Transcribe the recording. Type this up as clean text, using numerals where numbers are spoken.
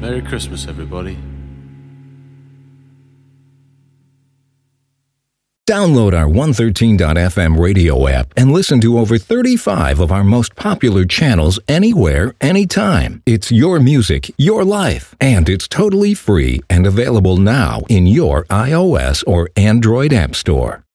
Merry Christmas, everybody. Download our 113.fm radio app and listen to over 35 of our most popular channels anywhere, anytime. It's your music, your life, and it's totally free and available now in your iOS or Android app store.